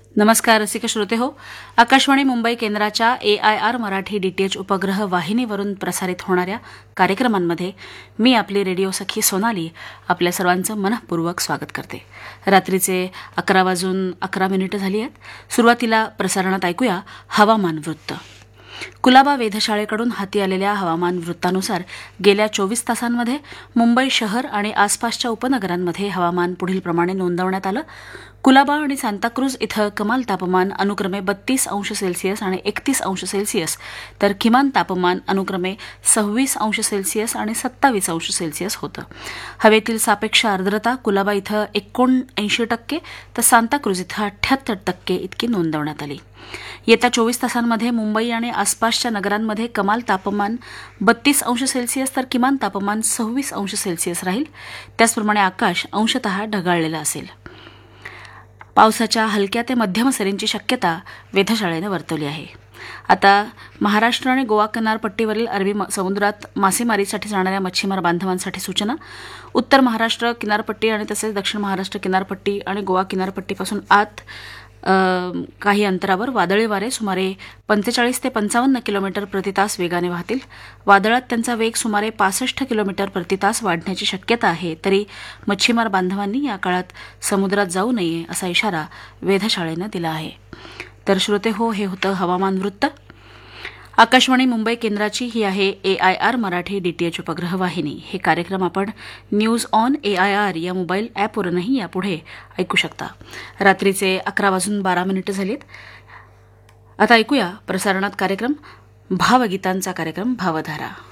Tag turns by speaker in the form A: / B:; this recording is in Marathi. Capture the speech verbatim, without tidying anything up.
A: नमस्कार रसिक श्रोते हो. आकाशवाणी मुंबई केंद्राच्या ए आय आर मराठी डीटीएच उपग्रह वाहिनीवरून प्रसारित होणाऱ्या कार्यक्रमांमध्ये मी आपली रेडिओ सखी सोनाली आपल्या सर्वांचं मनःपूर्वक स्वागत करते. रात्रीचे अकरा वाजून अकरा मिनिटं झाली आहेत. सुरुवातीला प्रसारणात ऐकूया हवामान वृत्त. कुलाबा वेधशाळेकडून हाती आलेल्या हवामान वृत्तानुसार गेल्या चोवीस तासांमध्ये मुंबई शहर आणि आसपासच्या उपनगरांमध्ये हवामान पुढीलप्रमाणे नोंदवण्यात आलं. कुलाबा आणि सांताक्रूज इथं कमाल तापमान अनुक्रमे बत्तीस अंश सेल्सिअस आणि एकतीस अंश सेल्सिअस तर किमान तापमान अनुक्रमे सव्वीस अंश सेल्सिअस आणि सत्तावीस अंश सेल्सिअस होतं. हवेतील सापेक्ष आर्द्रता कुलाबा इथं एकोणऐंशी टक्के तर सांताक्रूज इथं अठ्ठ्याहत्तर टक्के इतकी नोंदवण्यात आली. येत्या चोवीस तासांमध्ये मुंबई आणि आसपासच्या नगरांमध्ये कमाल तापमान बत्तीस अंश सेल्सिअस तर किमान तापमान सव्वीस अंश सेल्सिअस राहील. त्याचप्रमाणे आकाश अंशतः ढगाळलेलं असेल. पावसाच्या हलक्या ते मध्यम सरींची शक्यता वेधशाळेनं वर्तवली आहे. आता महाराष्ट्र आणि गोवा किनारपट्टीवरील अरबी समुद्रात मासेमारीसाठी जाणाऱ्या मच्छीमार बांधवांसाठी सूचना. उत्तर महाराष्ट्र किनारपट्टी आणि तसेच दक्षिण महाराष्ट्र किनारपट्टी आणि गोवा किनारपट्टीपासून आत काही अंतरावर वादळी वारे सुमारे पंचेचाळीस ते पंचावन्न किलोमीटर प्रतितास वेगाने वाहतील. वादळात त्यांचा वेग सुमारे पासष्ट किलोमीटर प्रतितास वाढण्याची शक्यता आहे. तरी मच्छीमार बांधवांनी या काळात समुद्रात जाऊ नये असा इशारा वेधशाळेनं दिला आहे. तर श्रोते हो, हे होतं हवामान वृत्त. आकाशवाणी मुंबई केंद्राची ही आहे ए आय आर मराठी डीटीएच उपग्रह वाहिनी. हे कार्यक्रम आपण news on A I R या मोबाईल ॲपवरूनही यापुढे ऐकू शकता. रात्रीचे अकरा वाजून बारा मिनिटं झालीत. आता ऐकूया प्रसारणात कार्यक्रम भावगीतांचा कार्यक्रम भावधारा.